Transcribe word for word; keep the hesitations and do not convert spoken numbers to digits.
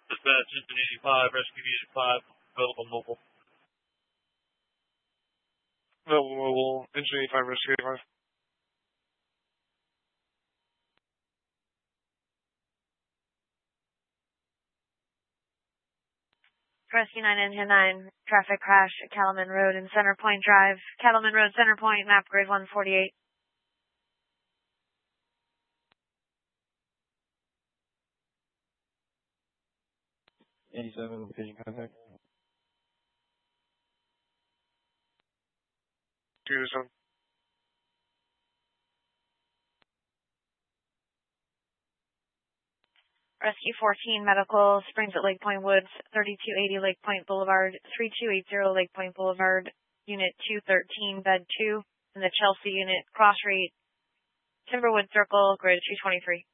Dispatch, engine eighty-five, rescue unit five, available mobile. Available mobile, engine eighty-five, rescue eighty-five. Rescue nine, Engine nine, traffic crash at Cattleman Road and Center Point Drive. Cattleman Road, Center Point, map grid one forty-eight. eighty-seven, location contact. two to seven. Rescue fourteen, medical, Springs at Lake Point Woods, thirty-two eighty Lake Point Boulevard, three two eight zero Lake Point Boulevard, Unit two thirteen, Bed two, and the Chelsea Unit, cross rate, Timberwood Circle, grid two twenty-three.